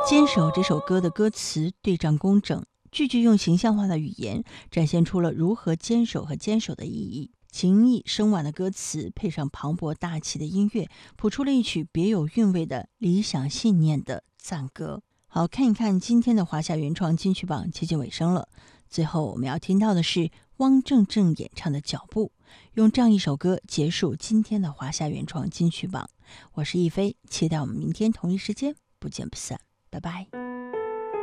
坚守这首歌的歌词对仗工整，句句用形象化的语言展现出了如何坚守和坚守的意义。情意深婉的歌词配上磅礴大气的音乐，谱出了一曲别有韵味的理想信念的赞歌。好，看一看今天的华夏原创金曲榜接近尾声了，最后我们要听到的是汪正正演唱的《脚步》，用这样一首歌结束今天的华夏原创金曲榜。我是亦菲，期待我们明天同一时间不见不散，拜拜。